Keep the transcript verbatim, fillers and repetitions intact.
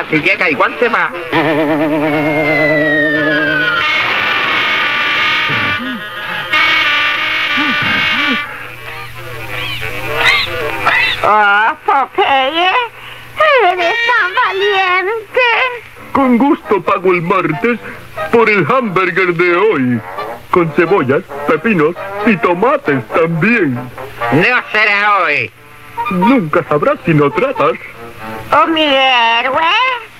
si llega igual se va. Oh, Popeye, eres tan valiente. Con gusto pago el martes por el hamburger de hoy. Con cebollas, pepinos y tomates también. No será hoy. Nunca sabrás si no tratas. Oh, mi héroe.